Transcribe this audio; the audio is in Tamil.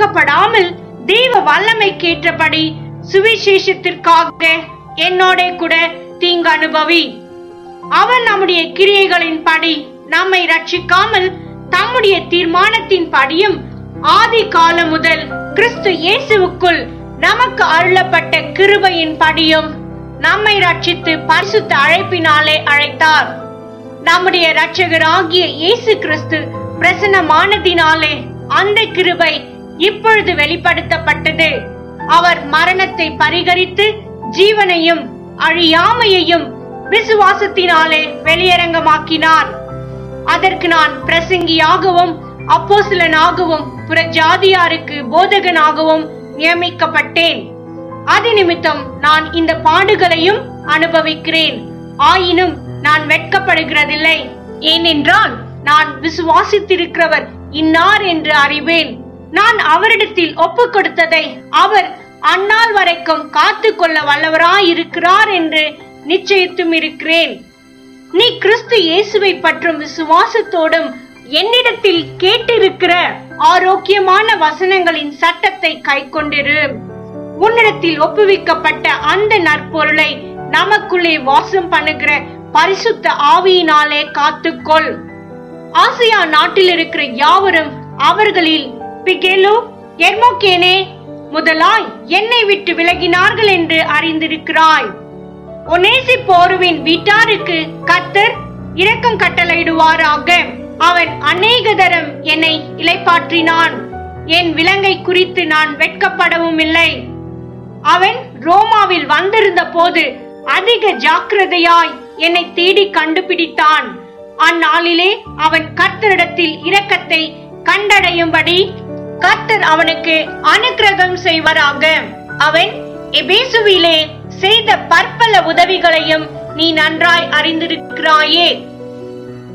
வெட்கப்படாமல் தெய்வ வல்லமைக்கேற்றபடி சுவிசேஷத்திற்காக என்னோட கூட தீங்கு அனுபவி. அவர் நம்முடைய கிரியைகளின் படி நம்மை ரட்சிக்காமல் தம்முடைய தீர்மானத்தின் படியும் ஆதி காலம் முதல் கிறிஸ்து இயேசுவுக்குள் நமக்கு அருளப்பட்ட கிருபையின் படியும் நம்மை ரட்சித்து பரிசுத்த அழைப்பினாலே அழைத்தார். நம்முடைய இரட்சகராகிய இயேசு கிறிஸ்து பிரசன்னமானதினாலே அந்த கிருபை இப்பொழுது வெளிப்படுத்தப்பட்டது. அவர் மரணத்தை பரிகரித்து ஜீவனையும் அழியாமையையும் விசுவாசத்தினாலே வெளியரங்கமாக்கினார். அதற்கு நான் பிரசங்கியாகவும் அப்போஸ்தலனாகவும் புறஜாதியாருக்கு போதகனாகவும் நியமிக்கப்பட்டேன். அது நிமித்தம் நான் இந்த பாடுகளையும் அனுபவிக்கிறேன். ஆயினும் நான் வெட்கப்படுகிறதில்லை. ஏனென்றால் நான் விசுவாசித்திருக்கிறவர் இன்னார் என்று அறிவேன். நான் அவரிடத்தில் ஒப்பு கொடுத்ததை அவர் அந்நாள் வரைக்கும் காத்து கொள்ள வல்லவராயிருக்கிறார் என்று நிச்சயித்தும் இருக்கிறேன். நீ கிறிஸ்து இயேசுவை பற்றும் விசுவாசத்தோடும் என்னிடத்தில் கேட்டிருக்கிற ஆரோக்கியமான வசனங்களின் சட்டத்தை கை கொண்டிரு. உன்னிடத்தில் ஒப்புவிக்கப்பட்ட அந்த நற்பொருளை நமக்குள்ளே வாசம் பண்ணுகிற பரிசுத்த ஆவியினாலே காத்துக்கொள். ஆசியா நாட்டில் இருக்கிற யாவரும் அவர்களில் பிகேலு எர்மோகேனே முதலாய் என்னை விட்டு விலகினார்கள் என்று அறிந்திருக்கிறாய். ஒனேசிப்போருவின் வீட்டாருக்கு கர்த்தர் இரக்கம் கட்டளையிடுவாராக. அவன் அநேக தரம் என்னை இளைப்பாற்றினான். என் விலங்கை குறித்து நான் வெட்கப்படவும் இல்லை. அவன் ரோமாவில் வந்திருந்த போது அதிக ஜாக்கிரதையாய் என்னை தேடி கண்டுபிடித்தான். அந்நாளிலே அவன் கர்த்தரிடத்தில் இரக்கத்தை கண்டடையும்படி கர்த்தர் அவனுக்கு அனுக்கிரகம் செய்வாராக. அவன் எபேசுவிலே செய்த பற்பல உதவிகளையும் நீ நன்றாய் அறிந்திருக்கிறாயே.